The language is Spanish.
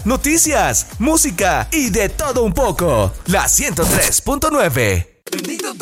noticias, música y de todo un poco. La 103.9. Bendito